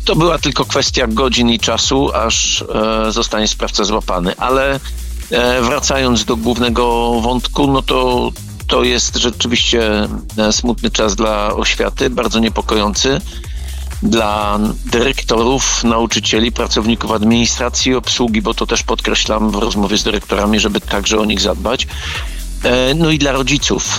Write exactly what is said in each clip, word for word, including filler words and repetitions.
to była tylko kwestia godzin i czasu, aż e, zostanie sprawca złapany. Ale e, wracając do głównego wątku, no to to jest rzeczywiście smutny czas dla oświaty, bardzo niepokojący dla dyrektorów, nauczycieli, pracowników administracji, obsługi, bo to też podkreślam w rozmowie z dyrektorami, żeby także o nich zadbać. No i dla rodziców.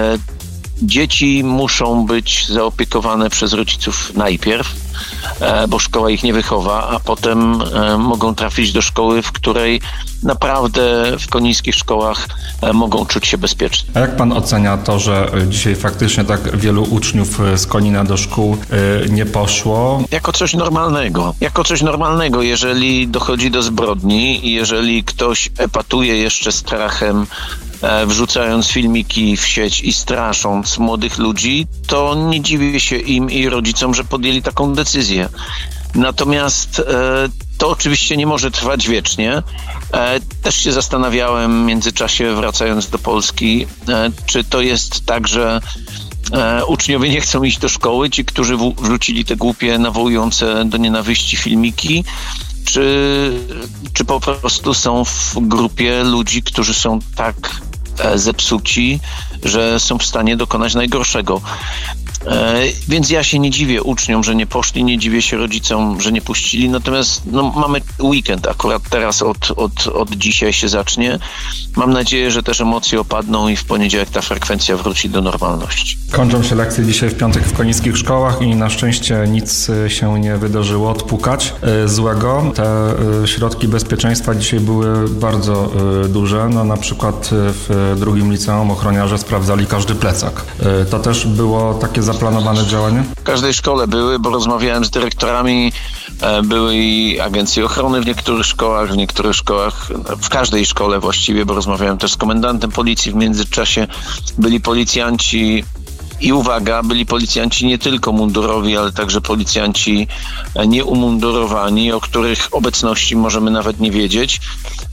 Dzieci muszą być zaopiekowane przez rodziców najpierw, bo szkoła ich nie wychowa, a potem mogą trafić do szkoły, w której naprawdę w konińskich szkołach mogą czuć się bezpiecznie. A jak pan ocenia to, że dzisiaj faktycznie tak wielu uczniów z Konina do szkół nie poszło? Jako coś normalnego. Jako coś normalnego, jeżeli dochodzi do zbrodni i jeżeli ktoś epatuje jeszcze strachem, wrzucając filmiki w sieć i strasząc młodych ludzi, to nie dziwię się im i rodzicom, że podjęli taką decyzję. Natomiast e, to oczywiście nie może trwać wiecznie. E, też się zastanawiałem w międzyczasie, wracając do Polski, e, czy to jest tak, że e, uczniowie nie chcą iść do szkoły, ci, którzy w, wrzucili te głupie, nawołujące do nienawiści filmiki, czy, czy po prostu są w grupie ludzi, którzy są tak e, zepsuci, że są w stanie dokonać najgorszego. E, więc ja się nie dziwię uczniom, że nie poszli, nie dziwię się rodzicom, że nie puścili, natomiast no, mamy weekend, akurat teraz od, od, od dzisiaj się zacznie. Mam nadzieję, że też emocje opadną i w poniedziałek ta frekwencja wróci do normalności. Kończą się lekcje dzisiaj w piątek w konińskich szkołach i na szczęście nic się nie wydarzyło odpukać złego. Te środki bezpieczeństwa dzisiaj były bardzo duże. No, na przykład w drugim liceum ochroniarze sprawdzali każdy plecak. To też było takie zaplanowane działanie? W każdej szkole były, bo rozmawiałem z dyrektorami, były i agencje ochrony w niektórych szkołach, w niektórych szkołach, w każdej szkole właściwie, bo rozmawiałem też z komendantem policji w międzyczasie, byli policjanci i uwaga, byli policjanci nie tylko mundurowi, ale także policjanci nieumundurowani, o których obecności możemy nawet nie wiedzieć.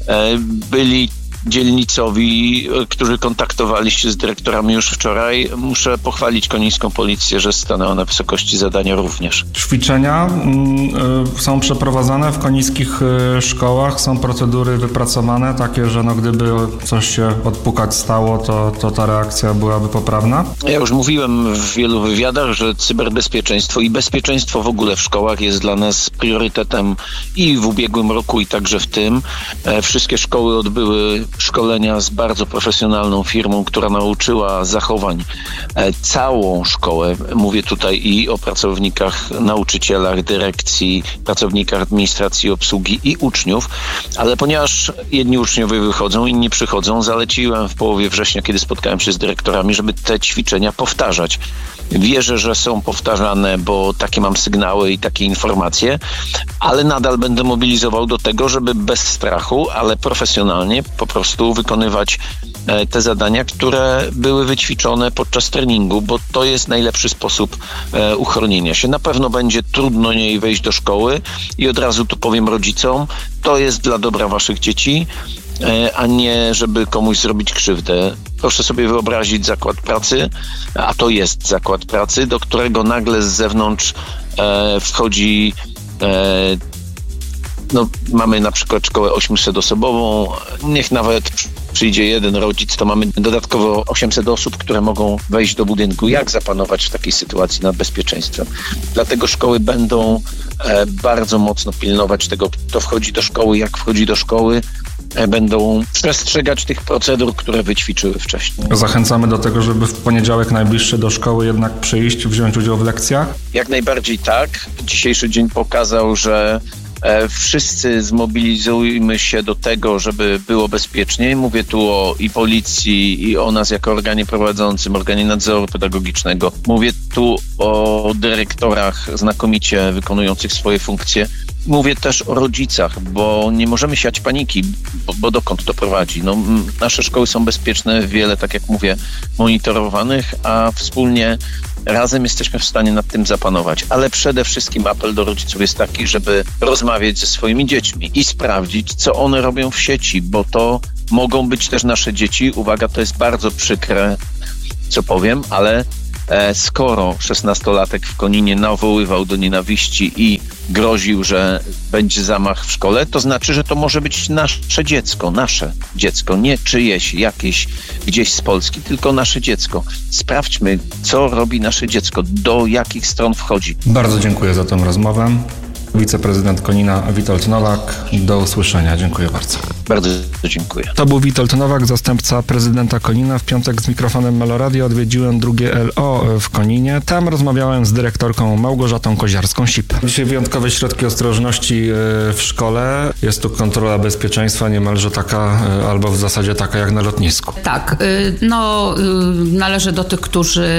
Byli dzielnicowi, którzy kontaktowali się z dyrektorami już wczoraj. Muszę pochwalić konińską policję, że stanęła na wysokości zadania również. Ćwiczenia y, są przeprowadzane w konińskich y, szkołach, są procedury wypracowane, takie, że no, gdyby coś się odpukać stało, to, to ta reakcja byłaby poprawna? Ja już mówiłem w wielu wywiadach, że cyberbezpieczeństwo i bezpieczeństwo w ogóle w szkołach jest dla nas priorytetem i w ubiegłym roku, i także w tym. E, wszystkie szkoły odbyły szkolenia z bardzo profesjonalną firmą, która nauczyła zachowań e, całą szkołę. Mówię tutaj i o pracownikach, nauczycielach, dyrekcji, pracownikach administracji, obsługi i uczniów, ale ponieważ jedni uczniowie wychodzą, inni przychodzą, zaleciłem w połowie września, kiedy spotkałem się z dyrektorami, żeby te ćwiczenia powtarzać. Wierzę, że są powtarzane, bo takie mam sygnały i takie informacje, ale nadal będę mobilizował do tego, żeby bez strachu, ale profesjonalnie po prostu wykonywać te zadania, które były wyćwiczone podczas treningu, bo to jest najlepszy sposób uchronienia się. Na pewno będzie trudno niej wejść do szkoły i od razu tu powiem rodzicom, to jest dla dobra waszych dzieci, a nie żeby komuś zrobić krzywdę. Proszę sobie wyobrazić zakład pracy, a to jest zakład pracy, do którego nagle z zewnątrz e, wchodzi e, no, mamy na przykład szkołę ośmiusetoosobową, niech nawet przyjdzie jeden rodzic, to mamy dodatkowo osiemset osób, które mogą wejść do budynku. Jak zapanować w takiej sytuacji nad bezpieczeństwem? Dlatego szkoły będą e, bardzo mocno pilnować tego, kto wchodzi do szkoły, jak wchodzi do szkoły, będą przestrzegać tych procedur, które wyćwiczyły wcześniej. Zachęcamy do tego, żeby w poniedziałek najbliższy do szkoły jednak przyjść, wziąć udział w lekcjach? Jak najbardziej tak. Dzisiejszy dzień pokazał, że e, wszyscy zmobilizujmy się do tego, żeby było bezpiecznie. Mówię tu o i policji, i o nas jako organie prowadzącym, organie nadzoru pedagogicznego. Mówię tu o dyrektorach znakomicie wykonujących swoje funkcje. Mówię też o rodzicach, bo nie możemy siać paniki, bo, bo dokąd to prowadzi. No, nasze szkoły są bezpieczne, wiele, tak jak mówię, monitorowanych, a wspólnie razem jesteśmy w stanie nad tym zapanować. Ale przede wszystkim apel do rodziców jest taki, żeby rozmawiać ze swoimi dziećmi i sprawdzić, co one robią w sieci, bo to mogą być też nasze dzieci. Uwaga, to jest bardzo przykre, co powiem, ale e, skoro szesnastolatek w Koninie nawoływał do nienawiści i groził, że będzie zamach w szkole, to znaczy, że to może być nasze dziecko, nasze dziecko, nie czyjeś, jakieś gdzieś z Polski, tylko nasze dziecko. Sprawdźmy, co robi nasze dziecko, do jakich stron wchodzi. Bardzo dziękuję za tę rozmowę. Wiceprezydent Konina Witold Nowak. Do usłyszenia. Dziękuję bardzo. Bardzo dziękuję. To był Witold Nowak, zastępca prezydenta Konina. W piątek z mikrofonem Meloradio odwiedziłem drugie L O w Koninie. Tam rozmawiałem z dyrektorką Małgorzatą Koziarską-Sip. Dzisiaj wyjątkowe środki ostrożności w szkole. Jest tu kontrola bezpieczeństwa niemalże taka, albo w zasadzie taka jak na lotnisku. Tak, no należy do tych, którzy,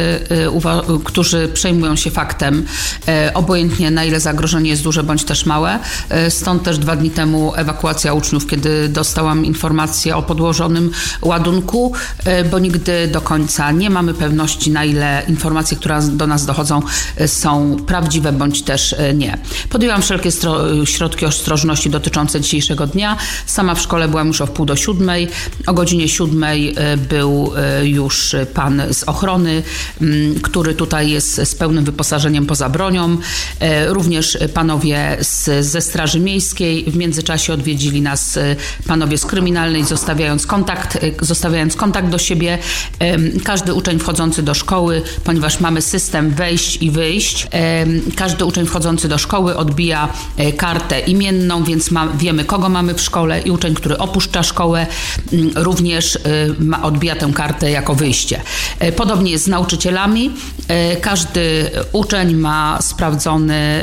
którzy przejmują się faktem, obojętnie na ile zagrożenie jest duże bądź też małe. Stąd też dwa dni temu ewakuacja uczniów, kiedy dostałam informację o podłożonym ładunku, bo nigdy do końca nie mamy pewności, na ile informacje, które do nas dochodzą, są prawdziwe bądź też nie. Podjęłam wszelkie stro- środki ostrożności dotyczące dzisiejszego dnia. Sama w szkole byłam już o wpół do siódmej. O godzinie siódmej był już pan z ochrony, który tutaj jest z pełnym wyposażeniem poza bronią. Również panowie z, ze Straży Miejskiej. W międzyczasie odwiedzili nas panowie z kryminalnej, zostawiając kontakt, zostawiając kontakt do siebie. Każdy uczeń wchodzący do szkoły, ponieważ mamy system wejść i wyjść, każdy uczeń wchodzący do szkoły odbija kartę imienną, więc ma, wiemy, kogo mamy w szkole, i uczeń, który opuszcza szkołę, również ma, odbija tę kartę jako wyjście. Podobnie jest z nauczycielami. Każdy uczeń ma sprawdzony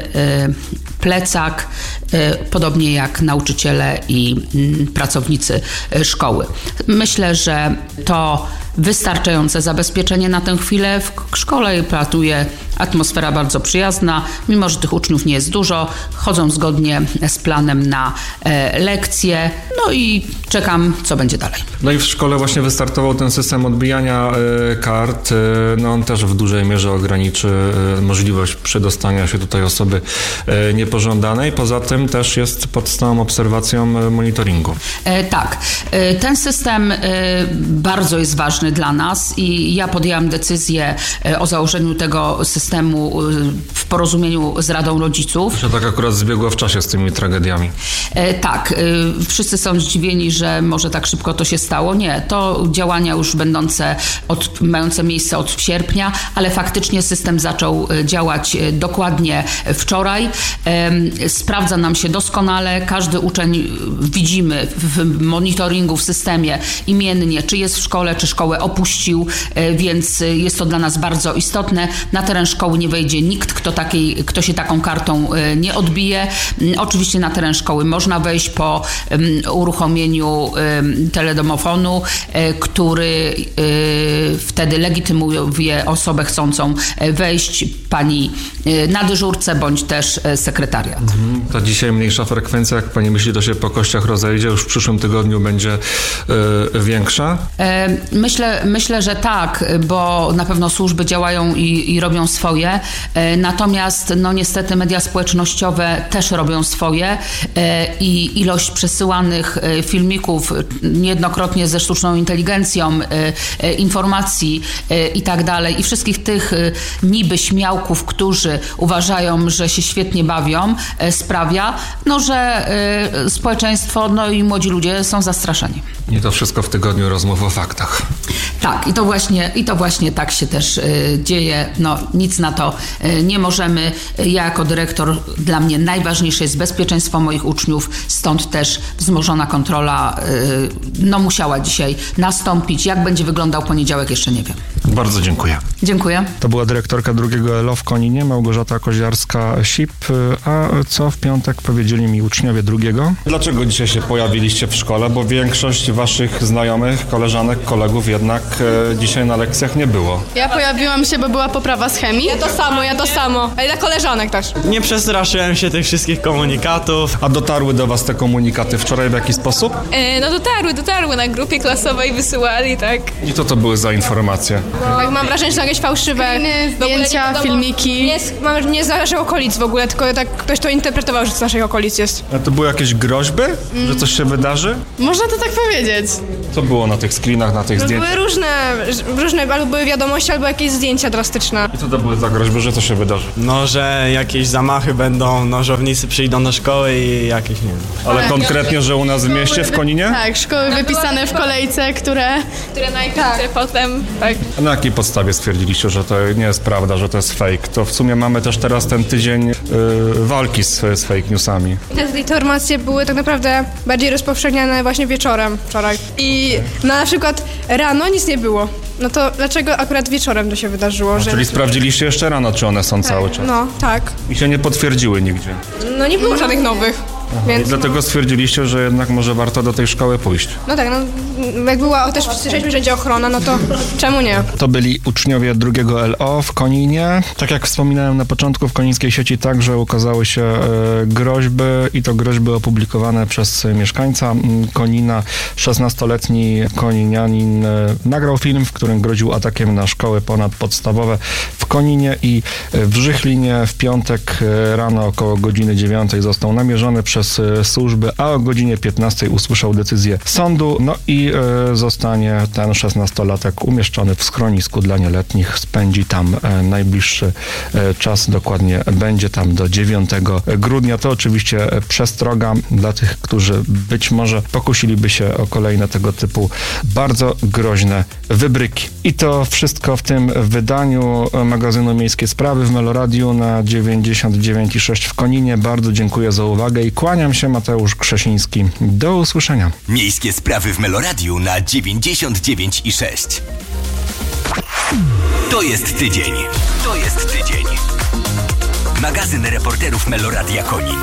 plecak, podobnie jak nauczyciele i pracownicy szkoły. Myślę, że to wystarczające zabezpieczenie na tę chwilę. W szkole panuje atmosfera bardzo przyjazna, mimo że tych uczniów nie jest dużo, chodzą zgodnie z planem na e, lekcje, no i czekam, co będzie dalej. No i w szkole właśnie wystartował ten system odbijania e, kart. E, no on też w dużej mierze ograniczy e, możliwość przedostania się tutaj osoby e, niepożądanej. Poza tym też jest pod stałą obserwacją monitoringu. E, tak. E, ten system e, bardzo jest ważny dla nas i ja podjęłam decyzję e, o założeniu tego systemu w porozumieniu z Radą Rodziców. To się tak akurat zbiegło w czasie z tymi tragediami. E, tak. E, wszyscy są zdziwieni, że może tak szybko to się stało. Nie. To działania już będące, od, mające miejsce od sierpnia, ale faktycznie system zaczął działać dokładnie wczoraj. E, sprawdza nam się doskonale. Każdy uczeń widzimy w monitoringu, w systemie imiennie, czy jest w szkole, czy szkołę opuścił, e, więc jest to dla nas bardzo istotne. Na teren szkoły nie wejdzie nikt, kto, takiej, kto się taką kartą nie odbije. Oczywiście na teren szkoły można wejść po uruchomieniu teledomofonu, który wtedy legitymuje osobę chcącą wejść, pani na dyżurce bądź też sekretariat. Mhm. To dzisiaj mniejsza frekwencja, jak pani myśli, to się po kościach rozejdzie, już w przyszłym tygodniu będzie y, większa? Myślę, myślę, że tak, bo na pewno służby działają i, i robią swoje, natomiast no niestety media społecznościowe też robią swoje i ilość przesyłanych filmików niejednokrotnie ze sztuczną inteligencją, informacji i tak dalej, i wszystkich tych niby śmiałków, którzy uważają, że się świetnie bawią, sprawia, no, że społeczeństwo, no i młodzi ludzie są zastraszeni. I to wszystko w tygodniu rozmów o faktach. Tak, i to właśnie, i to właśnie tak się też y, dzieje. No, nic na to y, nie możemy. Ja jako dyrektor, dla mnie najważniejsze jest bezpieczeństwo moich uczniów, stąd też wzmożona kontrola y, no, musiała dzisiaj nastąpić. Jak będzie wyglądał poniedziałek, jeszcze nie wiem. Bardzo dziękuję. Dziękuję. To była dyrektorka drugiego L O w Koninie, Małgorzata Koziarska-Sip. A co w piątek powiedzieli mi uczniowie drugiego? Dlaczego dzisiaj się pojawiliście w szkole? Bo większość waszych znajomych, koleżanek, kolegów jednak e, dzisiaj na lekcjach nie było. Ja pojawiłam się, bo była poprawa z chemii. Ja to samo, ja to samo. A i dla koleżanek też. Nie przestraszyłem się tych wszystkich komunikatów. A dotarły do was te komunikaty wczoraj w jaki sposób? E, no dotarły, dotarły. Na grupie klasowej wysyłali, tak. I co to były za informacje? No, tak, mam wrażenie, że są jakieś fałszywe zdjęcia, nie filmiki. Nie, mam, nie z naszych okolic w ogóle, tylko tak ktoś to interpretował, że z naszych okolic jest. A to były jakieś groźby? Mm. Że coś się wydarzy? Można to tak powiedzieć. Co było na tych screenach, na tych No zdjęciach? były różne, różne, albo były wiadomości, albo jakieś zdjęcia drastyczne. I co to były za groźby, że co się wydarzy? No, że jakieś zamachy będą, nożownicy przyjdą do szkoły i jakieś, nie wiem. Ale konkretnie, że u nas w mieście, w Koninie? Tak, szkoły wypisane w kolejce, które... Które najpierw potem, tak. A na jakiej podstawie stwierdziliście, że to nie jest prawda, że to jest fake? To w sumie mamy też teraz ten tydzień yy, walki z, z fake newsami. Te informacje były tak naprawdę bardziej rozpowszechniane właśnie wieczorem wczoraj. I no, na przykład rano nic nie było. No to dlaczego akurat wieczorem to się wydarzyło? No, że... czyli sprawdziliście jeszcze rano, czy one są tak, cały czas? No, tak. I się nie potwierdziły nigdzie. No nie było żadnych nowych. Więc I dlatego stwierdziliście, że jednak może warto do tej szkoły pójść. no tak, no jak była też słyszeliśmy, że będzie ochrona, no to czemu nie? To byli uczniowie drugiego L O w Koninie. Tak jak wspominałem na początku, w konińskiej sieci także ukazały się e, groźby i to groźby opublikowane przez mieszkańca Konina. szesnastoletni koninianin e, nagrał film, w którym groził atakiem na szkoły ponadpodstawowe w Koninie i w Żychlinie w piątek rano około godziny dziewiątej został namierzony przez służby, a o godzinie piętnastej usłyszał decyzję sądu, no i e, zostanie ten szesnastolatek umieszczony w schronisku dla nieletnich. Spędzi tam e, najbliższy e, czas, dokładnie będzie tam do dziewiątego grudnia. To oczywiście przestroga dla tych, którzy być może pokusiliby się o kolejne tego typu bardzo groźne wybryki. I to wszystko w tym wydaniu magazynu Miejskie Sprawy w Meloradiu na dziewięćdziesiąt dziewięć i sześć w Koninie. Bardzo dziękuję za uwagę i kłaniam się, Mateusz Krzesiński. Do usłyszenia. Miejskie Sprawy w Meloradiu na dziewięćdziesiąt dziewięć i sześć. To jest tydzień. To jest tydzień. Magazyn reporterów Meloradia Konin.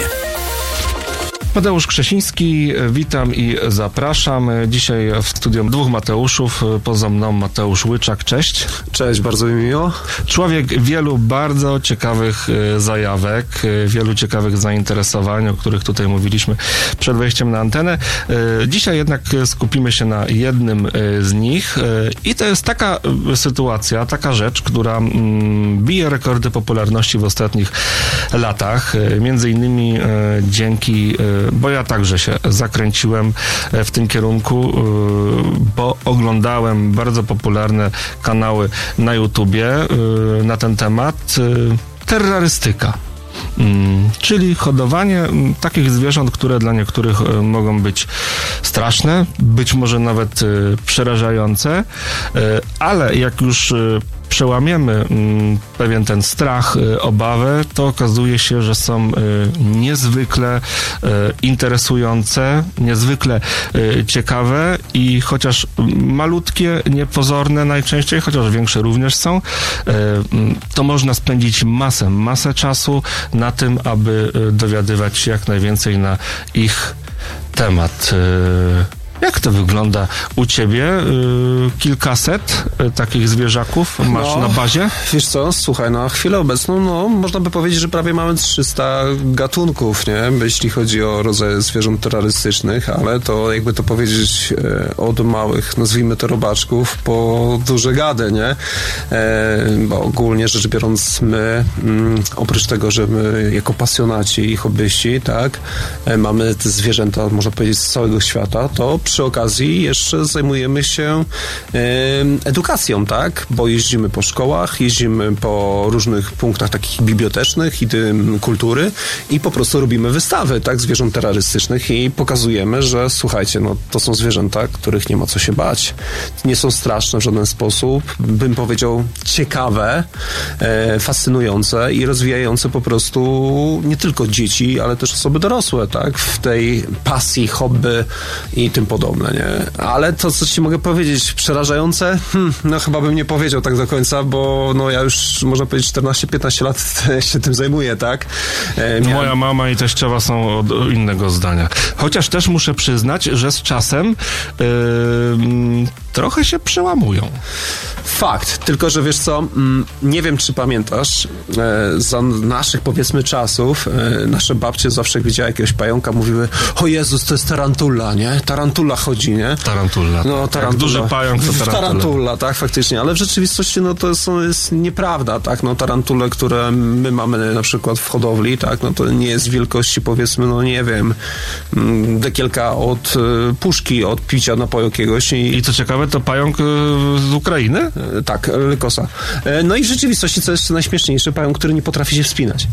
Mateusz Krzesiński, witam i zapraszam. Dzisiaj w studiu dwóch Mateuszów, poza mną Mateusz Łyczak, cześć. Cześć, bardzo mi miło. Człowiek wielu bardzo ciekawych zajawek, wielu ciekawych zainteresowań, o których tutaj mówiliśmy przed wejściem na antenę. Dzisiaj jednak skupimy się na jednym z nich i to jest taka sytuacja, taka rzecz, która bije rekordy popularności w ostatnich latach, między innymi dzięki bo ja także się zakręciłem w tym kierunku, bo oglądałem bardzo popularne kanały na YouTubie na ten temat. Terrorystyka. Czyli hodowanie takich zwierząt, które dla niektórych mogą być straszne, być może nawet przerażające, ale jak już przełamiemy pewien ten strach, obawę, to okazuje się, że są niezwykle interesujące, niezwykle ciekawe i chociaż malutkie, niepozorne najczęściej, chociaż większe również są, to można spędzić masę, masę czasu na tym, aby dowiadywać się jak najwięcej na ich temat. Jak to wygląda u ciebie? Kilkaset takich zwierzaków masz no, na bazie? Wiesz co, słuchaj, na chwilę obecną, no, można by powiedzieć, że prawie mamy trzysta gatunków, nie? Jeśli chodzi o rodzaje zwierząt terrorystycznych, ale to jakby to powiedzieć od małych, nazwijmy to robaczków, po duże gady, nie? E, bo ogólnie rzecz biorąc my, mm, oprócz tego, że my jako pasjonaci i hobbyści, tak, e, mamy te zwierzęta, można powiedzieć, z całego świata, to przy okazji jeszcze zajmujemy się e, edukacją, tak? Bo jeździmy po szkołach, jeździmy po różnych punktach takich bibliotecznych i tym kultury i po prostu robimy wystawy, tak? Zwierząt terrorystycznych i pokazujemy, że słuchajcie, no to są zwierzęta, których nie ma co się bać. Nie są straszne w żaden sposób. Bym powiedział ciekawe, e, fascynujące i rozwijające po prostu nie tylko dzieci, ale też osoby dorosłe, tak? W tej pasji, hobby i tym podobne, nie? Ale to, co ci mogę powiedzieć, przerażające, hmm, no chyba bym nie powiedział tak do końca, bo no ja już, można powiedzieć, czternaście piętnaście lat się tym zajmuję, tak? E, miałem... Moja mama i teściowa są od innego zdania. Chociaż też muszę przyznać, że z czasem yy, trochę się przełamują. Fakt, tylko że wiesz co, nie wiem, czy pamiętasz, e, za naszych, powiedzmy, czasów e, nasze babcie zawsze jak widziały jakiegoś pająka, mówiły: o Jezus, to jest tarantula, nie? Tarantula chodzi, nie? Tarantula. No, tarantula. Jak duży pająk, to tarantula. Tarantula, tak, faktycznie, ale w rzeczywistości, no to jest, jest nieprawda, tak? No, tarantule, które my mamy na przykład w hodowli, tak? No to nie jest wielkości, powiedzmy, no nie wiem, dekielka od y, puszki, od picia napoju jakiegoś. I, I co ciekawe, ciekawe, to pająk z Ukrainy? E, tak, Lykosa. E, no i w rzeczywistości, co jest najśmieszniejsze, pająk, który nie potrafi się wspinać.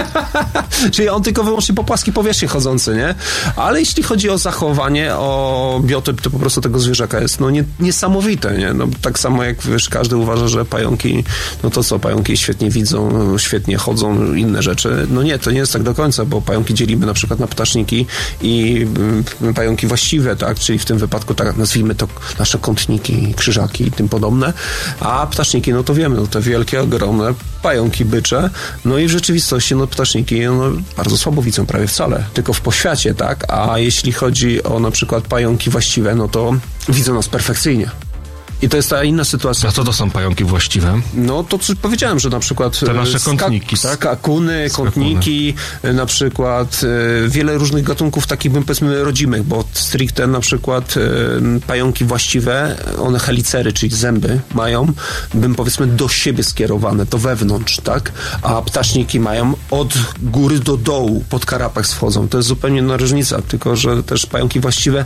Czyli on tylko wyłącznie po płaskiej powierzchni chodzący, nie? Ale jeśli chodzi o zachowanie, o biotyp, to po prostu tego zwierzaka jest no nie, niesamowite, nie? No, tak samo jak wiesz, każdy uważa, że pająki, no to co, pająki świetnie widzą, świetnie chodzą, inne rzeczy. No nie, to nie jest tak do końca, bo pająki dzielimy na przykład na ptaszniki i y, pająki właściwe, tak? Czyli w tym wypadku, tak nazwijmy to nasze kątniki, krzyżaki i tym podobne. A ptaszniki, no to wiemy, no te wielkie, ogromne pająki bycze. No i w rzeczywistości, no ptaszniki, no bardzo słabo widzą, prawie wcale. Tylko w poświacie, tak? A jeśli chodzi o na przykład pająki właściwe, no to widzą nas perfekcyjnie. I to jest ta inna sytuacja. A co to są pająki właściwe? No to co powiedziałem, że na przykład te nasze kątniki, ska- tak? Skakuny, kątniki, na przykład y, wiele różnych gatunków takich, bym powiedzmy, rodzimych, bo stricte na przykład y, pająki właściwe, one helicery, czyli zęby mają, bym powiedzmy do siebie skierowane, to wewnątrz, tak? A ptaszniki mają od góry do dołu, pod karapach schodzą. To jest zupełnie inna różnica, tylko że też pająki właściwe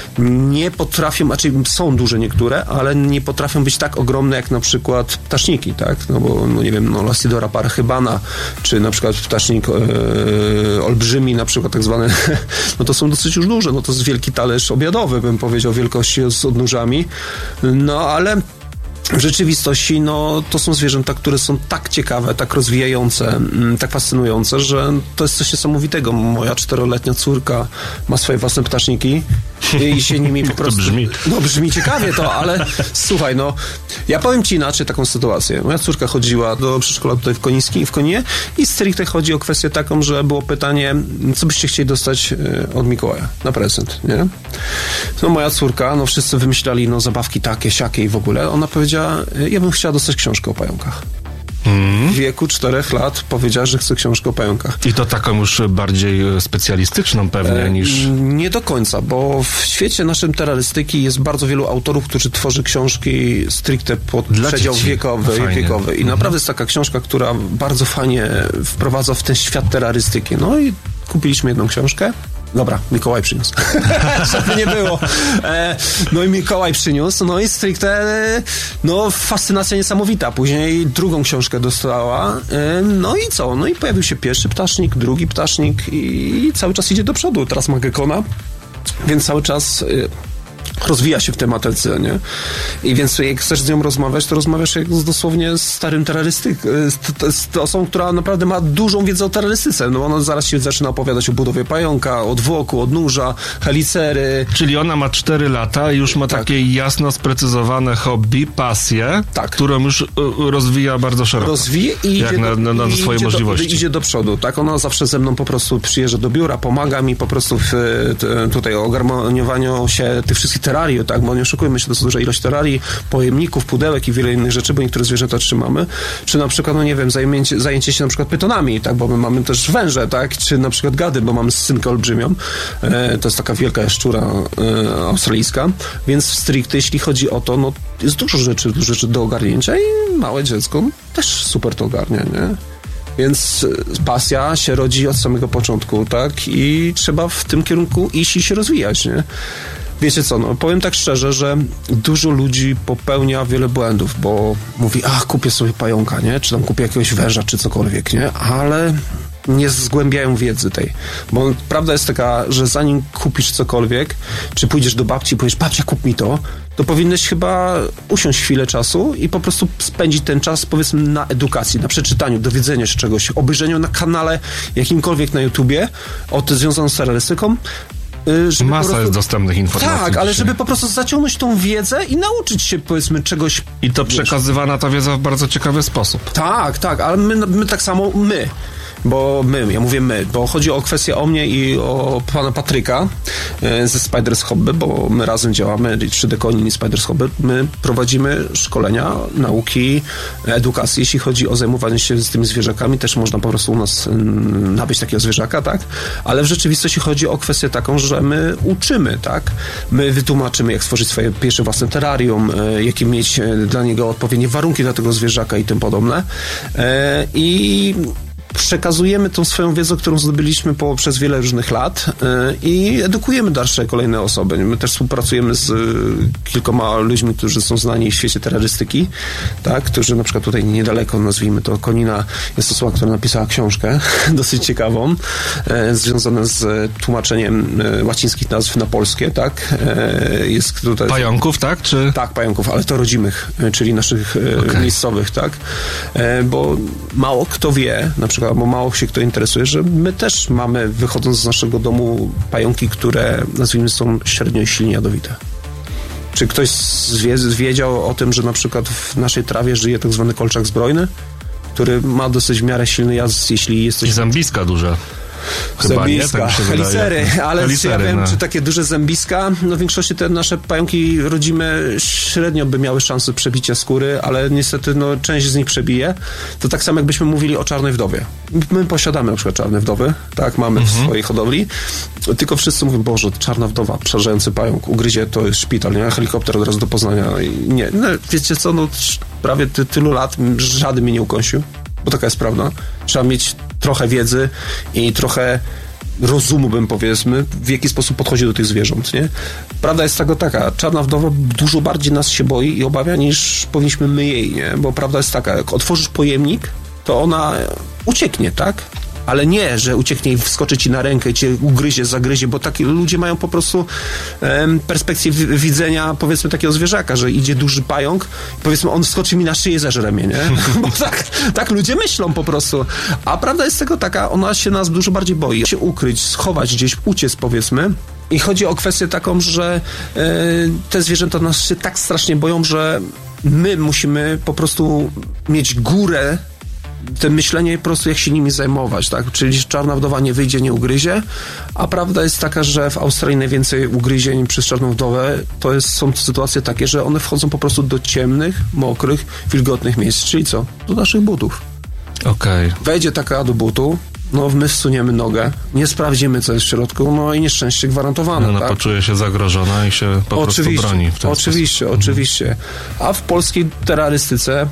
nie potrafią, znaczy są duże niektóre, ale nie potrafią być tak ogromne jak na przykład ptaszniki, tak? No bo, no nie wiem, no Lasidora parchybana, czy na przykład ptasznik e, olbrzymi, na przykład tak zwany, no to są dosyć już duże, no to jest wielki talerz obiadowy, bym powiedział, wielkości z odnóżami, no ale w rzeczywistości, no, to są zwierzęta, które są tak ciekawe, tak rozwijające, tak fascynujące, że to jest coś niesamowitego. Moja czteroletnia córka ma swoje własne ptaszniki i się nimi po prostu... To brzmi. No, brzmi ciekawie to, ale słuchaj, no, ja powiem ci inaczej taką sytuację. Moja córka chodziła do przedszkola tutaj w Konińskim, w Koninie i stricte chodzi o kwestię taką, że było pytanie, co byście chcieli dostać od Mikołaja na prezent, nie? No, moja córka, no, wszyscy wymyślali, no, zabawki takie, siakie i w ogóle. Ona powiedziała, ja bym chciała dostać książkę o pająkach. Mm. W wieku czterech lat powiedziała, że chce książkę o pająkach. I to taką już bardziej specjalistyczną pewnie e, niż... Nie do końca, bo w świecie naszym terrorystyki jest bardzo wielu autorów, którzy tworzy książki stricte pod dla przedział dzieci. wiekowy, wiekowy. I mm. naprawdę jest taka książka, która bardzo fajnie wprowadza w ten świat terrorystyki. No i kupiliśmy jedną książkę. Dobra, Mikołaj przyniósł. Żeby nie było. E, no i Mikołaj przyniósł, no i stricte, no fascynacja niesamowita. Później drugą książkę dostała, e, no i co? No i pojawił się pierwszy ptasznik, drugi ptasznik i cały czas idzie do przodu. Teraz ma gekona, więc cały czas... E, rozwija się w tematyce, nie? I więc jak chcesz z nią rozmawiać, to rozmawiasz jak z, dosłownie z starym terrorystyk, z, z, z osobą, która naprawdę ma dużą wiedzę o terrorystyce. No ona zaraz się zaczyna opowiadać o budowie pająka, odwłoku, odnóża, helicery. Czyli ona ma cztery lata i już ma tak. takie jasno sprecyzowane hobby, pasję, tak. którą już y, rozwija bardzo szeroko. Rozwija i jak idzie, na, na, na i swoje idzie możliwości. Do, idzie do przodu, tak? Ona zawsze ze mną po prostu przyjeżdża do biura, pomaga mi po prostu w t, tutaj ogarmoniowaniu się tych wszystkich terrariów, tak? Bo nie oszukujmy się, to jest duża ilość terrarii, pojemników, pudełek i wiele innych rzeczy, bo niektóre zwierzęta trzymamy. Czy na przykład, no nie wiem, zajęcie, zajęcie się na przykład pytonami, tak? Bo my mamy też węże, tak? Czy na przykład gady, bo mamy scynkę olbrzymią. E, to jest taka wielka jaszczura e, australijska. Więc stricte, jeśli chodzi o to, no jest dużo rzeczy, dużo rzeczy do ogarnięcia i małe dziecko też super to ogarnia, nie? Więc pasja się rodzi od samego początku, tak? I trzeba w tym kierunku iść i się rozwijać, nie? Wiecie co, no powiem tak szczerze, że dużo ludzi popełnia wiele błędów, bo mówi, a kupię sobie pająka, nie? Czy tam kupię jakiegoś węża, czy cokolwiek, nie? Ale nie zgłębiają wiedzy tej. Bo prawda jest taka, że zanim kupisz cokolwiek, czy pójdziesz do babci i powiesz, babcia, kup mi to, to powinnyś chyba usiąść chwilę czasu i po prostu spędzić ten czas, powiedzmy, na edukacji, na przeczytaniu, dowiedzeniu się czegoś, obejrzeniu na kanale jakimkolwiek na YouTubie o tym związanym z terrorystyką. Żeby Masa prostu... jest dostępnych informacji. Tak, ale żeby po prostu zaciągnąć tą wiedzę i nauczyć się, powiedzmy, czegoś. I to przekazywana ta wiedza w bardzo ciekawy sposób. Tak, tak, ale my, my tak samo, my. Bo my, ja mówię my, bo chodzi o kwestię o mnie i o pana Patryka e, ze Spiders Hobby, bo my razem działamy, trzy D Konin i Spiders Hobby. My prowadzimy szkolenia, nauki, edukację, jeśli chodzi o zajmowanie się z tymi zwierzakami. Też można po prostu u nas m, nabyć takiego zwierzaka, tak? Ale w rzeczywistości chodzi o kwestię taką, że my uczymy, tak? My wytłumaczymy, jak stworzyć swoje pierwsze własne terrarium, e, jakie mieć dla niego odpowiednie warunki dla tego zwierzaka i tym podobne. E, I przekazujemy tą swoją wiedzę, którą zdobyliśmy po, przez wiele różnych lat yy, i edukujemy dalsze kolejne osoby. My też współpracujemy z yy, kilkoma ludźmi, którzy są znani w świecie terrorystyki, tak, którzy na przykład tutaj niedaleko, nazwijmy to, Konina, jest osoba, która napisała książkę dosyć ciekawą, yy, związaną z tłumaczeniem yy, łacińskich nazw na polskie, tak. Yy, jest tutaj... Pająków, tak? Czy... Tak, pająków, ale to rodzimych, yy, czyli naszych yy, okay. miejscowych, tak. Yy, bo mało kto wie, na przykład, bo mało się kto interesuje, że my też mamy, wychodząc z naszego domu, pająki, które, nazwijmy, są średnio i silnie jadowite. Czy ktoś zwie, wiedział o tym, że na przykład w naszej trawie żyje tak zwany kolczak zbrojny, który ma dosyć w miarę silny jazd, jeśli jesteś... I zębiska duże. Chyba zębiska, nie, tak helicery, ale helicery, ja wiem, no. czy takie duże zębiska, no w większości te nasze pająki rodzime średnio by miały szansę przebicia skóry, ale niestety no, część z nich przebije. To tak samo jakbyśmy mówili o czarnej wdowie. My posiadamy na przykład czarne wdowy, tak, mamy mhm. w swojej hodowli, tylko wszyscy mówią, Boże, czarna wdowa, przerażający pająk, ugryzie, to jest szpital, nie? Helikopter od razu do Poznania. Nie, no, wiecie co, no prawie ty, tylu lat żaden mnie nie ukąsił, bo taka jest prawda. Trzeba mieć trochę wiedzy i trochę rozumu, bym powiedzmy, w jaki sposób podchodzi do tych zwierząt, nie? Prawda jest tego taka, czarna wdowa dużo bardziej nas się boi i obawia, niż powinniśmy my jej, nie? Bo prawda jest taka, jak otworzysz pojemnik, to ona ucieknie, tak? Ale nie, że ucieknie i wskoczy ci na rękę i cię ugryzie, zagryzie, bo takie ludzie mają po prostu em, perspekcję w, widzenia, powiedzmy, takiego zwierzaka, że idzie duży pająk, powiedzmy, on wskoczy mi na szyję, zeżre mnie, nie? Bo tak, tak ludzie myślą po prostu. A prawda jest tego taka, ona się nas dużo bardziej boi. Się ukryć, schować gdzieś, uciec, powiedzmy. I chodzi o kwestię taką, że e, te zwierzęta nas się tak strasznie boją, że my musimy po prostu mieć górę, to myślenie po prostu, jak się nimi zajmować, tak? Czyli czarna wdowa nie wyjdzie, nie ugryzie, a prawda jest taka, że w Australii najwięcej ugryzień przez czarną wdowę to jest, są sytuacje takie, że one wchodzą po prostu do ciemnych, mokrych, wilgotnych miejsc, czyli co? Do naszych butów. Okej. Okay. Wejdzie taka do butu, no my wsuniemy nogę, nie sprawdzimy, co jest w środku, no i nieszczęście gwarantowane. Ona tak? poczuje się zagrożona i się po oczywiście, prostu broni w ten Oczywiście, sposób. oczywiście. A w polskiej terrorystyce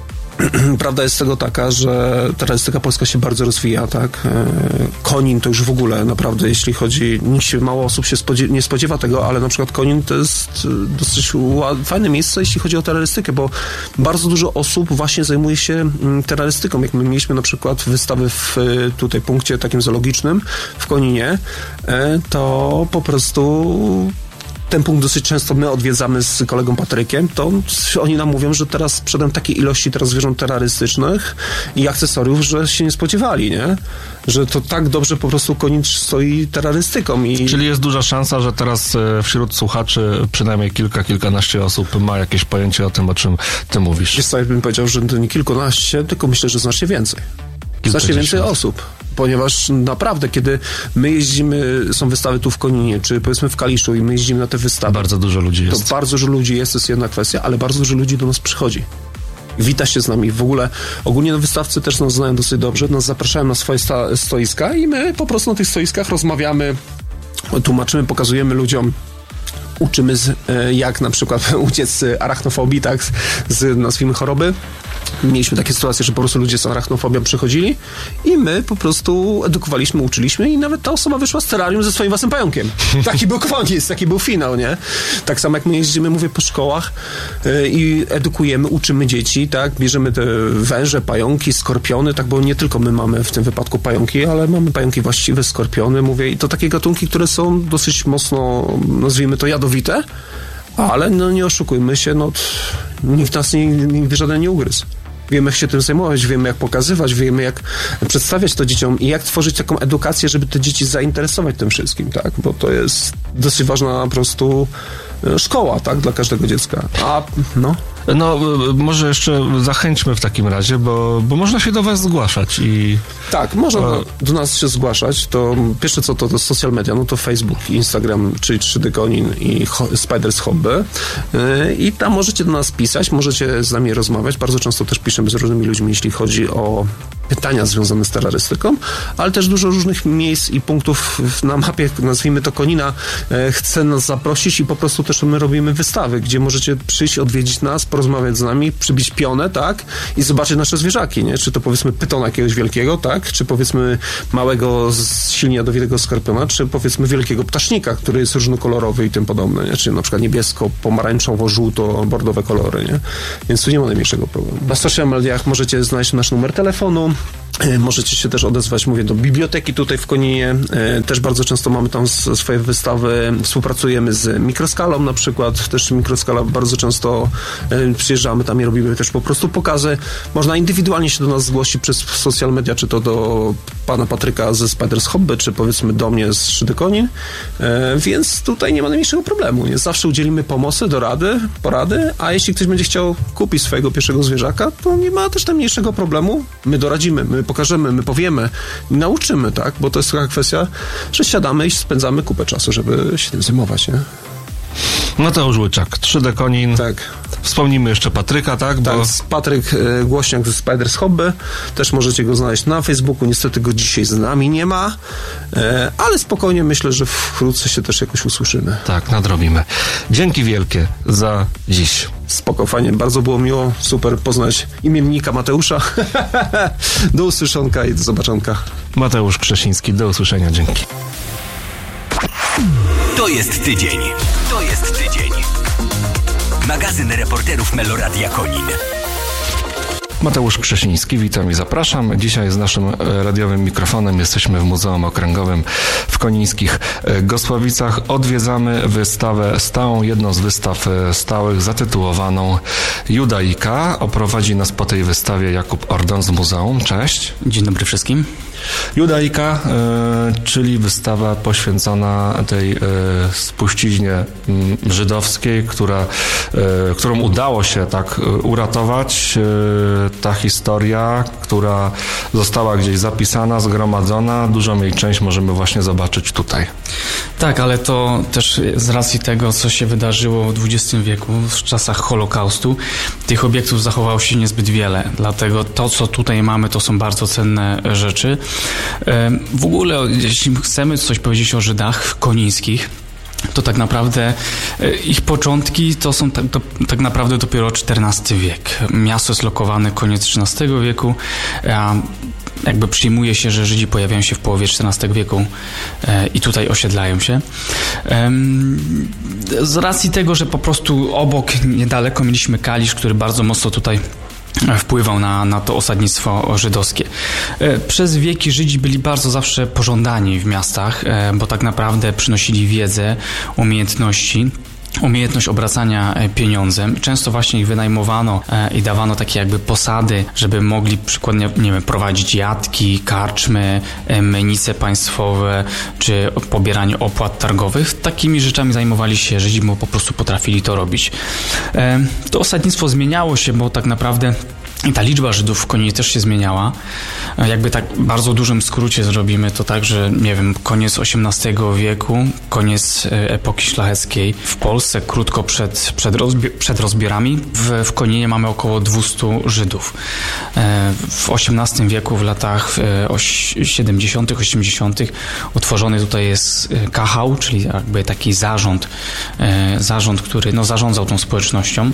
prawda jest tego taka, że terrorystyka polska się bardzo rozwija, tak? Konin to już w ogóle naprawdę, jeśli chodzi, nikt się, mało osób się spodziewa, nie spodziewa tego, ale na przykład Konin to jest dosyć fajne miejsce, jeśli chodzi o terrorystykę, bo bardzo dużo osób właśnie zajmuje się terrorystyką. Jak my mieliśmy na przykład wystawy w tutaj punkcie takim zoologicznym w Koninie, to po prostu ten punkt dosyć często my odwiedzamy z kolegą Patrykiem, to oni nam mówią, że teraz sprzedam takiej ilości teraz zwierząt terrorystycznych i akcesoriów, że się nie spodziewali, nie? Że to tak dobrze po prostu Konin stoi terrorystyką. I... Czyli jest duża szansa, że teraz wśród słuchaczy przynajmniej kilka, kilkanaście osób ma jakieś pojęcie o tym, o czym ty mówisz. Wiesz co, ja bym powiedział, że to nie kilkanaście, tylko myślę, że znacznie więcej. Znacznie więcej osób, ponieważ naprawdę, kiedy my jeździmy, są wystawy tu w Koninie, czy powiedzmy w Kaliszu i my jeździmy na te wystawy. Bardzo dużo ludzi jest. To bardzo dużo ludzi jest, to jest jedna kwestia, ale bardzo dużo ludzi do nas przychodzi. Wita się z nami. W ogóle ogólnie no, wystawcy też nas znają dosyć dobrze, nas zapraszają na swoje sta- stoiska i my po prostu na tych stoiskach rozmawiamy, tłumaczymy, pokazujemy ludziom, uczymy z, jak na przykład uciec z arachnofobii, tak, z nazwijmy choroby. Mieliśmy takie sytuacje, że po prostu ludzie z arachnofobią przychodzili i my po prostu edukowaliśmy, uczyliśmy i nawet ta osoba wyszła z terrarium ze swoim własnym pająkiem. Taki był koniec, taki był finał, nie? Tak samo jak my jeździmy, mówię, po szkołach yy, i edukujemy, uczymy dzieci, tak? Bierzemy te węże, pająki, skorpiony, tak, bo nie tylko my mamy w tym wypadku pająki, ale mamy pająki właściwe, skorpiony, mówię, i to takie gatunki, które są dosyć mocno, nazwijmy to, jadowite, ale no nie oszukujmy się, no nikt nas nie, nigdy żaden nie ugryzł. Wiemy, jak się tym zajmować, wiemy, jak pokazywać, wiemy, jak przedstawiać to dzieciom i jak tworzyć taką edukację, żeby te dzieci zainteresować tym wszystkim, tak? Bo to jest dosyć ważna po prostu szkoła, tak? Dla każdego dziecka. A, no... No, może jeszcze zachęćmy w takim razie, bo, bo można się do was zgłaszać i... Tak, można do, do nas się zgłaszać. To pierwsze co to, to social media, no to Facebook, Instagram, czyli trzy D Konin i Ho- Spiders Hobby. Yy, I tam możecie do nas pisać, możecie z nami rozmawiać. Bardzo często też piszemy z różnymi ludźmi, jeśli chodzi o pytania związane z terrorystyką, ale też dużo różnych miejsc i punktów na mapie, nazwijmy to Konina, chce nas zaprosić i po prostu też my robimy wystawy, gdzie możecie przyjść, odwiedzić nas, porozmawiać z nami, przybić pionę, tak, i zobaczyć nasze zwierzaki, nie? Czy to powiedzmy pytona jakiegoś wielkiego, tak, czy powiedzmy małego, silnie jadowitego skorpiona, czy powiedzmy wielkiego ptasznika, który jest różnokolorowy i tym podobne, nie? Czy na przykład niebiesko, pomarańczowo, żółto, bordowe kolory, nie? Więc tu nie ma najmniejszego problemu. Na social mediach możecie znaleźć nasz numer telefonu. Możecie się też odezwać, mówię, do biblioteki tutaj w Koninie. Też bardzo często mamy tam swoje wystawy. Współpracujemy z Mikroskalą na przykład. Też Mikroskala bardzo często przyjeżdżamy tam i robimy też po prostu pokazy. Można indywidualnie się do nas zgłosić przez social media, czy to do pana Patryka ze Spiders Hobby, czy powiedzmy do mnie z Szydy Konin. Więc tutaj nie ma najmniejszego problemu. Nie? Zawsze udzielimy pomocy, dorady, porady, a jeśli ktoś będzie chciał kupić swojego pierwszego zwierzaka, to nie ma też najmniejszego problemu. My doradzimy, my pokażemy, my powiemy, nauczymy, tak? Bo to jest taka kwestia, że siadamy i spędzamy kupę czasu, żeby się tym zajmować, nie? Mateusz Łyczak, trzy D Konin. Tak. Wspomnimy jeszcze Patryka, tak? Tak, Bo... Patryk e, Głośniak ze Spiders Hobby. Też możecie go znaleźć na Facebooku. Niestety go dzisiaj z nami nie ma, e, ale spokojnie myślę, że wkrótce się też jakoś usłyszymy. Tak, nadrobimy. Dzięki wielkie za dziś. Spoko, fajnie, bardzo było miło, super poznać imiennika Mateusza. Do usłyszonka i do zobaczonka. Mateusz Krzesiński, do usłyszenia, dzięki. To jest tydzień. To jest tydzień. Magazyn reporterów Meloradia Konin. Mateusz Krzesiński, witam i zapraszam. Dzisiaj z naszym radiowym mikrofonem jesteśmy w Muzeum Okręgowym w konińskich Gosławicach. Odwiedzamy wystawę stałą, jedną z wystaw stałych zatytułowaną Judaika. Oprowadzi nas po tej wystawie Jakub Ordon z muzeum. Cześć. Dzień dobry wszystkim. Judaika, y, czyli wystawa poświęcona tej y, spuściźnie y, żydowskiej, która, y, którą udało się tak y, uratować. Y, ta historia, która została gdzieś zapisana, zgromadzona, dużą jej część możemy właśnie zobaczyć tutaj. Tak, ale to też z racji tego, co się wydarzyło w dwudziestym wieku, w czasach Holokaustu, tych obiektów zachowało się niezbyt wiele. Dlatego to, co tutaj mamy, to są bardzo cenne rzeczy. W ogóle, jeśli chcemy coś powiedzieć o Żydach konińskich, to tak naprawdę ich początki to są tak, to, tak naprawdę dopiero czternasty wiek. Miasto jest lokowane koniec trzynastego wieku, a jakby przyjmuje się, że Żydzi pojawiają się w połowie czternastego wieku e, i tutaj osiedlają się. E, z racji tego, że po prostu obok, niedaleko mieliśmy Kalisz, który bardzo mocno tutaj wpływał na, na to osadnictwo żydowskie. Przez wieki Żydzi byli bardzo zawsze pożądani w miastach, bo tak naprawdę przynosili wiedzę, umiejętności, umiejętność obracania pieniądzem. Często właśnie ich wynajmowano i dawano takie jakby posady, żeby mogli przykładnie, nie wiem, prowadzić jatki, karczmy, mennice państwowe, czy pobieranie opłat targowych. Takimi rzeczami zajmowali się Żydzi, bo po prostu potrafili to robić. To osadnictwo zmieniało się, bo tak naprawdę i ta liczba Żydów w Koninie też się zmieniała. Jakby tak w bardzo dużym skrócie zrobimy to tak, że nie wiem, koniec osiemnastego wieku, koniec epoki szlacheckiej w Polsce, krótko przed, przed, rozbi- przed rozbiorami. W, w Koninie mamy około dwieście Żydów. W osiemnastym wieku, w latach siedemdziesiątych, osiemdziesiątych utworzony tutaj jest Kahał, czyli jakby taki zarząd, zarząd, który no, zarządzał tą społecznością.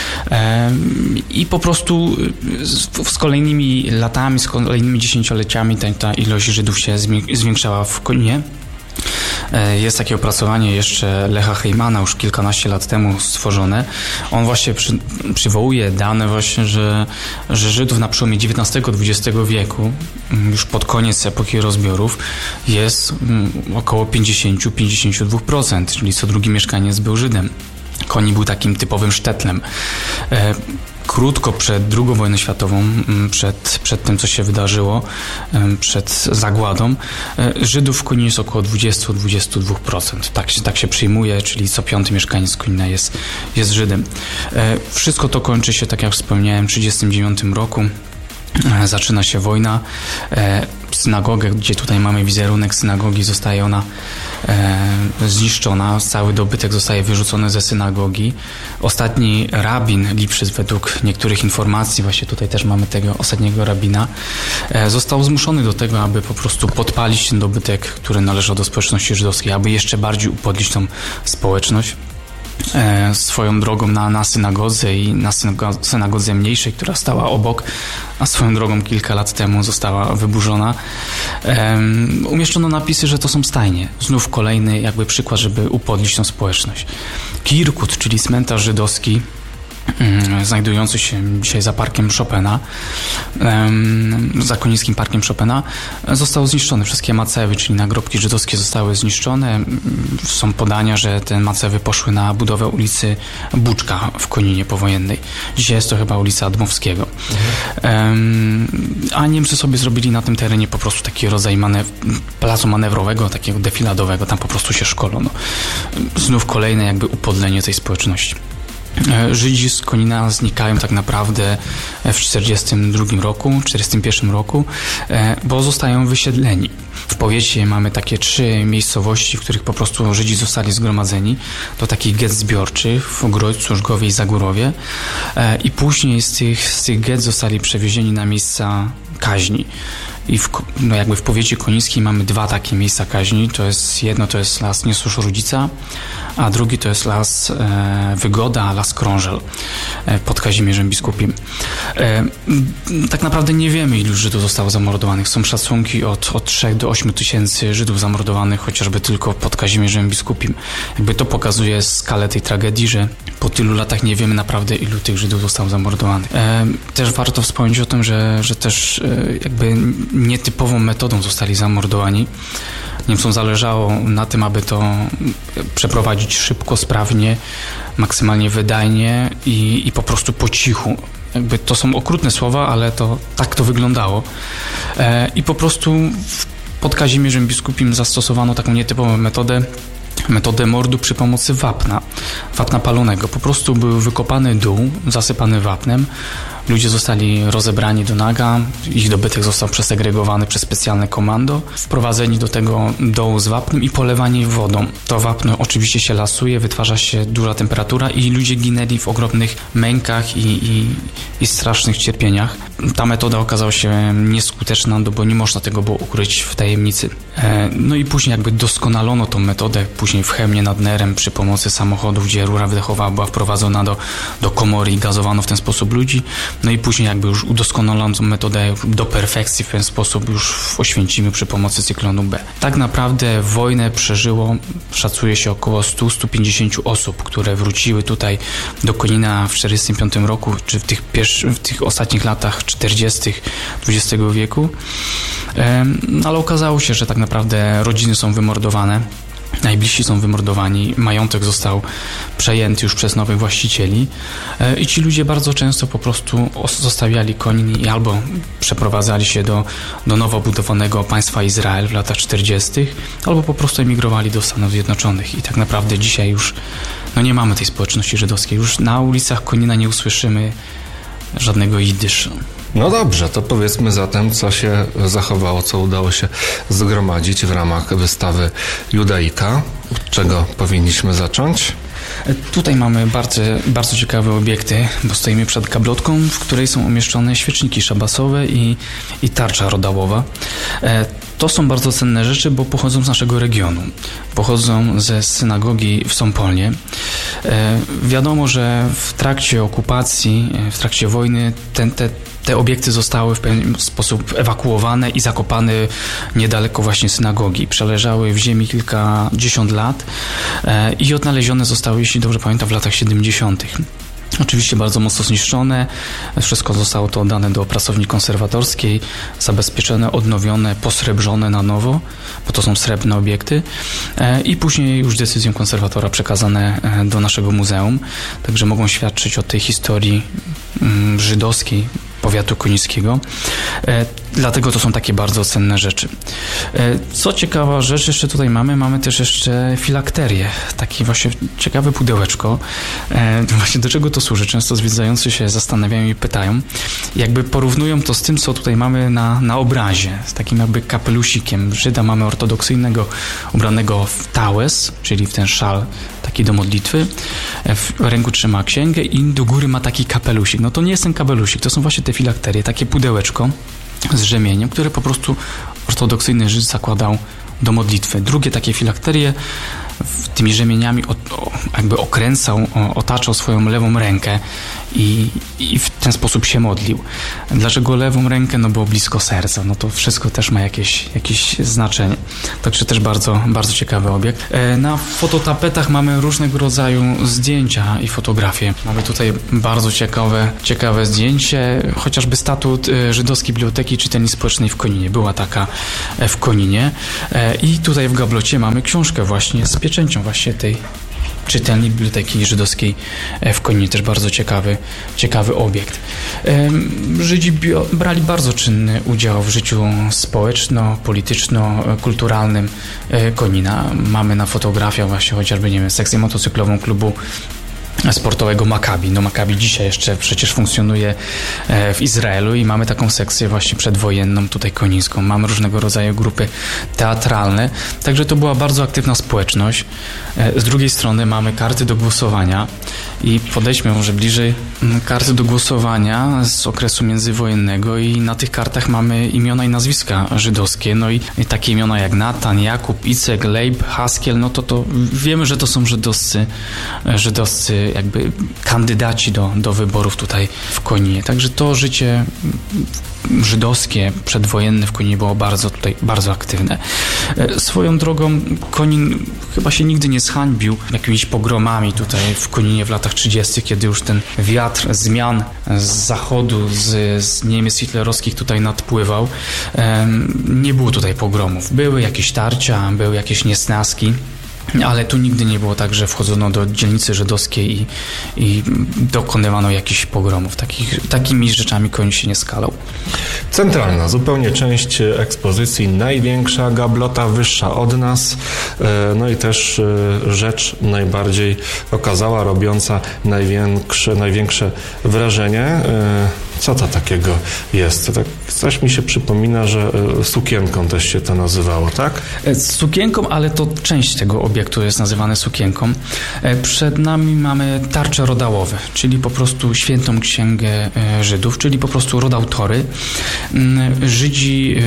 I po prostu Z, z kolejnymi latami, z kolejnymi dziesięcioleciami ta, ta ilość Żydów się zwiększała w Koninie. Jest takie opracowanie jeszcze Lecha Heymana już kilkanaście lat temu stworzone. On właśnie przy, przywołuje dane właśnie, że, że Żydów na przełomie dziewiętnastego dwudziestego wieku, już pod koniec epoki rozbiorów, jest około pięćdziesiąt do pięćdziesięciu dwóch procent, czyli co drugi mieszkaniec był Żydem. Konin był takim typowym sztetlem. Krótko przed drugą wojną światową, przed, przed tym, co się wydarzyło, przed zagładą, Żydów w Koninie jest około dwadzieścia do dwudziestu dwóch procent. Tak się, tak się przyjmuje, czyli co piąty mieszkaniec Konina jest, jest Żydem. Wszystko to kończy się, tak jak wspomniałem, w tysiąc dziewięćset trzydziestym dziewiątym roku. Zaczyna się wojna. Synagogę, gdzie tutaj mamy wizerunek synagogi, zostaje ona e, zniszczona, cały dobytek zostaje wyrzucony ze synagogi. Ostatni rabin Lipszyc, według niektórych informacji, właśnie tutaj też mamy tego ostatniego rabina, e, został zmuszony do tego, aby po prostu podpalić ten dobytek, który należał do społeczności żydowskiej, aby jeszcze bardziej upodlić tą społeczność. E, swoją drogą na, na synagodze i na synago- synagodze mniejszej, która stała obok, a swoją drogą kilka lat temu została wyburzona. E, umieszczono napisy, że to są stajnie. Znów kolejny jakby przykład, żeby upodlić tą społeczność. Kirkut, czyli cmentarz żydowski, znajdujący się dzisiaj za parkiem Chopina, za konickim parkiem Chopina, został zniszczony. Wszystkie macewy, czyli nagrobki żydowskie, zostały zniszczone. Są podania, że te macewy poszły na budowę ulicy Buczka w Koninie powojennej. Dzisiaj jest to chyba ulica Dmowskiego. Mhm. A Niemcy sobie zrobili na tym terenie po prostu taki rodzaj manew- placu manewrowego, takiego defiladowego. Tam po prostu się szkolono. Znów kolejne jakby upodlenie tej społeczności. Żydzi z Konina znikają tak naprawdę w czterdziestym drugim roku, czterdziestym pierwszym roku, bo zostają wysiedleni. W powiecie mamy takie trzy miejscowości, w których po prostu Żydzi zostali zgromadzeni. To takich get zbiorczych w Grodźcu, Żgowie i Zagórowie. I później z tych, z tych get zostali przewiezieni na miejsca kaźni. I w, no jakby w powiecie konińskim mamy dwa takie miejsca kaźni. To jest jedno to jest las Niesłusz-Rudzica, a drugi to jest las e, Wygoda, las Krążel e, pod Kazimierzem Biskupim. E, tak naprawdę nie wiemy, ilu Żydów zostało zamordowanych. Są szacunki od, od trzech do ośmiu tysięcy Żydów zamordowanych chociażby tylko pod Kazimierzem Biskupim. Jakby to pokazuje skalę tej tragedii, że po tylu latach nie wiemy naprawdę, ilu tych Żydów zostało zamordowanych. E, też warto wspomnieć o tym, że, że też e, jakby nietypową metodą zostali zamordowani. Niemcom zależało na tym, aby to przeprowadzić szybko, sprawnie, maksymalnie wydajnie i, i po prostu po cichu. Jakby to są okrutne słowa, ale to tak to wyglądało. E, I po prostu pod Kazimierzem Biskupim zastosowano taką nietypową metodę, metodę mordu przy pomocy wapna, wapna palonego. Po prostu był wykopany dół, zasypany wapnem. Ludzie zostali rozebrani do naga, ich dobytek został przesegregowany przez specjalne komando, wprowadzeni do tego dołu z wapnem i polewani wodą. To wapno oczywiście się lasuje, wytwarza się duża temperatura i ludzie ginęli w ogromnych mękach i, i, i strasznych cierpieniach. Ta metoda okazała się nieskuteczna, bo nie można tego było ukryć w tajemnicy. No i później jakby doskonalono tą metodę, później w Chełmie nad Nerem przy pomocy samochodów, gdzie rura wydechowa była wprowadzona do, do komory i gazowano w ten sposób ludzi. No i później jakby już udoskonalono metodę do perfekcji w ten sposób już w Oświęcimiu przy pomocy cyklonu B. Tak naprawdę wojnę przeżyło, szacuje się, około sto do stu pięćdziesięciu osób, które wróciły tutaj do Konina w czterdziestym piątym roku, czy w tych, pierwszy, w tych ostatnich latach czterdziestych dwudziestego wieku. No, ale okazało się, że tak naprawdę rodziny są wymordowane. Najbliżsi są wymordowani, majątek został przejęty już przez nowych właścicieli i ci ludzie bardzo często po prostu zostawiali Konin i albo przeprowadzali się do, do nowo budowanego państwa Izrael w latach czterdziestych, albo po prostu emigrowali do Stanów Zjednoczonych i tak naprawdę dzisiaj już no nie mamy tej społeczności żydowskiej. Już na ulicach Konina nie usłyszymy żadnego jidyszu. No dobrze, to powiedzmy zatem, co się zachowało, co udało się zgromadzić w ramach wystawy Judaika. Od czego powinniśmy zacząć? Tutaj mamy bardzo, bardzo ciekawe obiekty, bo stoimy przed gablotką, w której są umieszczone świeczniki szabasowe i, i tarcza rodałowa. To są bardzo cenne rzeczy, bo pochodzą z naszego regionu. Pochodzą ze synagogi w Sąpolnie. Wiadomo, że w trakcie okupacji, w trakcie wojny ten, te, te obiekty zostały w pewien sposób ewakuowane i zakopane niedaleko właśnie synagogi. Przeleżały w ziemi kilkadziesiąt lat i odnalezione zostały, jeśli dobrze pamiętam, w latach siedemdziesiątych. Oczywiście bardzo mocno zniszczone, wszystko zostało to oddane do pracowni konserwatorskiej, zabezpieczone, odnowione, posrebrzone na nowo, bo to są srebrne obiekty i później już decyzją konserwatora przekazane do naszego muzeum, także mogą świadczyć o tej historii żydowskiej powiatu konińskiego. Dlatego to są takie bardzo cenne rzeczy. Co ciekawa rzecz jeszcze tutaj mamy, mamy też jeszcze filakterię. Takie właśnie ciekawe pudełeczko. Właśnie do czego to służy? Często zwiedzający się zastanawiają i pytają. Jakby porównują to z tym, co tutaj mamy na, na obrazie. Z takim jakby kapelusikiem. Żyda mamy ortodoksyjnego, ubranego w tałes, czyli w ten szal taki do modlitwy. W ręku trzyma księgę i do góry ma taki kapelusik. No to nie jest ten kapelusik, to są właśnie te filakterie. Takie pudełeczko z rzemieniem, które po prostu ortodoksyjny Żyd zakładał do modlitwy. Drugie takie filakterie tymi rzemieniami o, o, jakby okręcał, o, otaczał swoją lewą rękę i, i w ten sposób się modlił. Dlaczego lewą rękę? No bo blisko serca. No to wszystko też ma jakieś, jakieś znaczenie. Także też bardzo, bardzo ciekawy obiekt. E, na fototapetach mamy różnego rodzaju zdjęcia i fotografie. Mamy tutaj bardzo ciekawe, ciekawe zdjęcie, chociażby statut e, Żydowskiej Biblioteki Czytelni Społecznej w Koninie. Była taka e, w Koninie. E, I tutaj w gablocie mamy książkę właśnie z pieczęcią właśnie tej czytelni Biblioteki Żydowskiej w Koninie. Też bardzo ciekawy, ciekawy obiekt. Żydzi bio, brali bardzo czynny udział w życiu społeczno-polityczno-kulturalnym Konina. Mamy na fotografiach właśnie chociażby, nie wiem, sekcję motocyklową klubu sportowego Maccabi. No Maccabi dzisiaj jeszcze przecież funkcjonuje w Izraelu i mamy taką sekcję właśnie przedwojenną tutaj konińską. Mamy różnego rodzaju grupy teatralne. Także to była bardzo aktywna społeczność. Z drugiej strony mamy karty do głosowania i podejdźmy może bliżej. Karty do głosowania z okresu międzywojennego i na tych kartach mamy imiona i nazwiska żydowskie. No i, i takie imiona jak Natan, Jakub, Icek, Leib, Haskiel, no to, to wiemy, że to są żydowscy, żydowscy jakby kandydaci do, do wyborów tutaj w Koninie. Także to życie żydowskie, przedwojenne w Koninie było bardzo tutaj, bardzo aktywne. Swoją drogą Konin chyba się nigdy nie zhańbił jakimiś pogromami tutaj w Koninie w latach trzydziestych, kiedy już ten wiatr zmian z zachodu, z, z Niemiec hitlerowskich tutaj nadpływał. Nie było tutaj pogromów. Były jakieś tarcia, były jakieś niesnaski, ale tu nigdy nie było tak, że wchodzono do dzielnicy żydowskiej i, i dokonywano jakichś pogromów. Takich, takimi rzeczami Konin się nie skalał. Centralna, zupełnie część ekspozycji, największa gablota, wyższa od nas, no i też rzecz najbardziej okazała, robiąca największe, największe wrażenie. Co to takiego jest? Tak, coś mi się przypomina, że sukienką też się to nazywało, tak? Sukienką, ale to część tego obiektu jest nazywane sukienką. Przed nami mamy tarcze rodałowe, czyli po prostu świętą księgę Żydów, czyli po prostu rodał Tory. Żydzi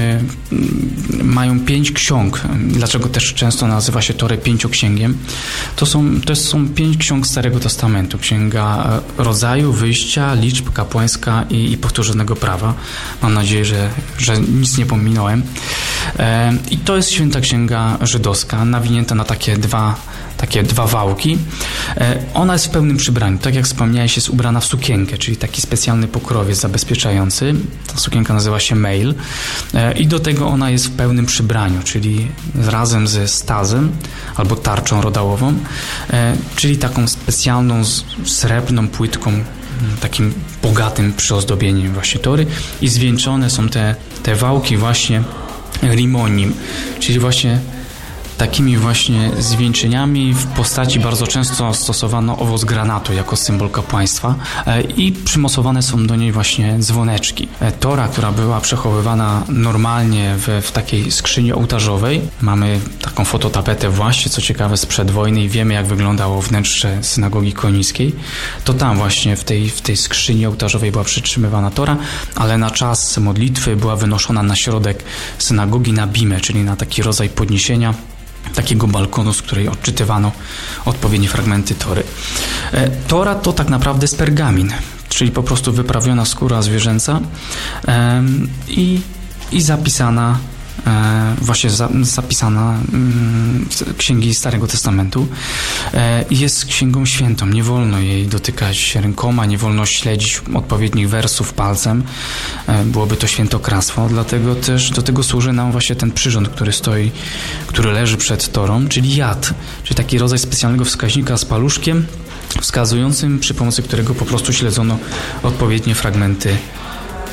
mają pięć ksiąg. Dlaczego też często nazywa się Torę pięcioksięgiem? To są, to są pięć ksiąg Starego Testamentu. Księga Rodzaju, Wyjścia, Liczb, Kapłańska i i powtórzonego prawa. Mam nadzieję, że, że nic nie pominąłem. E, I to jest święta księga żydowska, nawinięta na takie dwa, takie dwa wałki. E, ona jest w pełnym przybraniu. Tak jak wspomniałeś, jest ubrana w sukienkę, czyli taki specjalny pokrowiec zabezpieczający. Ta sukienka nazywa się meil. E, I do tego ona jest w pełnym przybraniu, czyli razem ze stazem albo tarczą rodałową, e, czyli taką specjalną, srebrną płytką, takim bogatym przyozdobieniem właśnie Tory i zwieńczone są te, te wałki właśnie rimonim, czyli właśnie takimi właśnie zwieńczeniami w postaci bardzo często stosowano owoc granatu jako symbol kapłaństwa i przymocowane są do niej właśnie dzwoneczki. Tora, która była przechowywana normalnie w, w takiej skrzyni ołtarzowej. Mamy taką fototapetę właśnie, co ciekawe, sprzed wojny i wiemy, jak wyglądało wnętrze synagogi konińskiej. To tam właśnie w tej, w tej skrzyni ołtarzowej była przytrzymywana Tora, ale na czas modlitwy była wynoszona na środek synagogi na bimę, czyli na taki rodzaj podniesienia, takiego balkonu, z której odczytywano odpowiednie fragmenty Tory. E, Tora to tak naprawdę jest pergamin, czyli po prostu wyprawiona skóra zwierzęca e, i, i zapisana e, właśnie za, zapisana e, księgi Starego Testamentu. E, jest księgą świętą, nie wolno jej dotykać rękoma, nie wolno śledzić odpowiednich wersów palcem, e, byłoby to świętokradztwo, dlatego też do tego służy nam właśnie ten przyrząd, który stoi, który leży przed Torą, czyli jad, czyli taki rodzaj specjalnego wskaźnika z paluszkiem wskazującym, przy pomocy którego po prostu śledzono odpowiednie fragmenty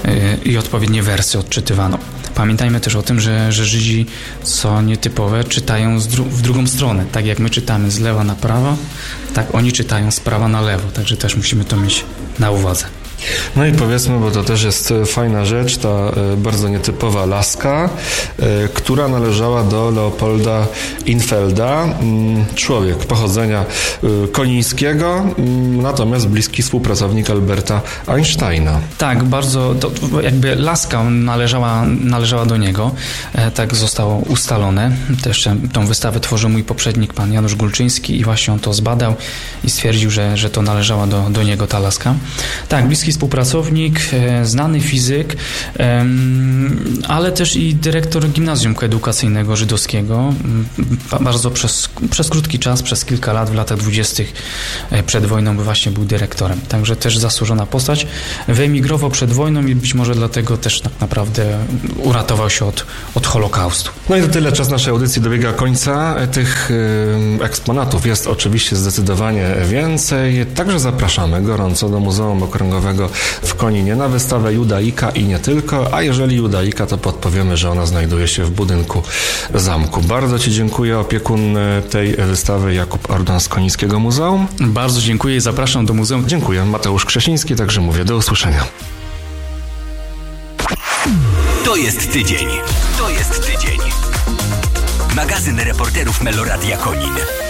i odpowiednie wersy odczytywano. Pamiętajmy też o tym, że, że Żydzi, co nietypowe, czytają z dru- w drugą stronę. Tak jak my czytamy z lewa na prawo, tak oni czytają z prawa na lewo. Także też musimy to mieć na uwadze. No i powiedzmy, bo to też jest fajna rzecz, ta bardzo nietypowa laska, która należała do Leopolda Infelda, człowiek pochodzenia konińskiego, natomiast bliski współpracownik Alberta Einsteina. Tak, bardzo, to jakby laska należała, należała do niego, tak zostało ustalone. Też tą wystawę tworzył mój poprzednik, pan Janusz Gulczyński, i właśnie on to zbadał i stwierdził, że, że to należała do, do niego ta laska. Tak, bliski współpracownik, znany fizyk, ale też i dyrektor gimnazjum koedukacyjnego żydowskiego. Bardzo przez, przez krótki czas, przez kilka lat, w latach dwudziestych przed wojną właśnie był dyrektorem. Także też zasłużona postać. Wyemigrował przed wojną i być może dlatego też tak naprawdę uratował się od, od Holokaustu. No i to tyle, czas naszej audycji dobiega końca. Tych eksponatów jest oczywiście zdecydowanie więcej. Także zapraszamy gorąco do Muzeum Okręgowego w Koninie na wystawę Judaika i nie tylko, a jeżeli Judaika, to podpowiemy, że ona znajduje się w budynku zamku. Bardzo Ci dziękuję, opiekun tej wystawy Jakub Ordon z Konińskiego Muzeum. Bardzo dziękuję i zapraszam do muzeum. Dziękuję, Mateusz Krzesiński, także mówię do usłyszenia. To jest tydzień. To jest tydzień. Magazyn reporterów Meloradia Konin.